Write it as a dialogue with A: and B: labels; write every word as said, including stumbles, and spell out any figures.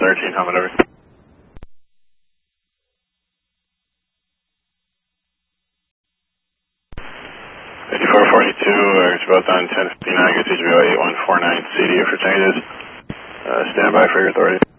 A: thirteen, helmet over. fifty-four forty-two, uh, it's about on ten fifty-nine, get T G B O eight one four nine C D for changes. Uh, stand by for your authority.